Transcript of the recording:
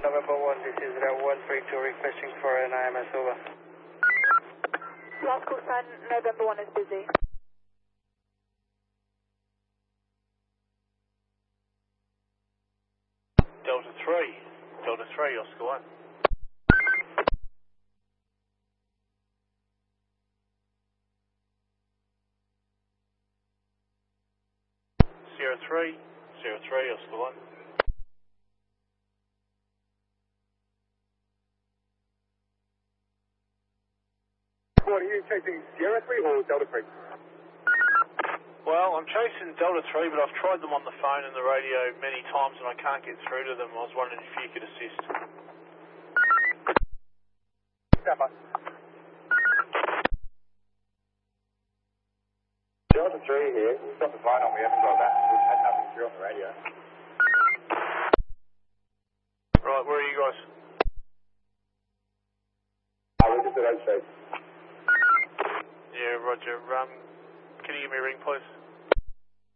November 1, this is Route 132 requesting for an IMS, over. Last call sign, November 1 is busy. Delta 3, Oscar 1. Sierra 3, Oscar 1. What, are you chasing Sierra 3 or Delta 3? Well, I'm chasing Delta 3, but I've tried them on the phone and the radio many times and I can't get through to them. I was wondering if you could assist. Stand by. Delta 3 here. Stop the line on, we haven't got that. We've had nothing through on the radio. Right, where are you guys? We're just at 8 Street. Yeah, roger. Can you give me a ring, please?